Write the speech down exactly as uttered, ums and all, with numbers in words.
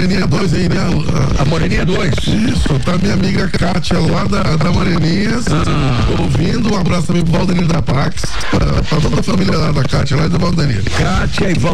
Moreninha dois aí, né? A Moreninha dois. Isso, tá minha amiga Kátia lá da, da Moreninhas, ah. ouvindo. Um abraço também pro Valdenir da Pax, pra, pra toda a família lá da Kátia, lá do Valdenir. Kátia e Val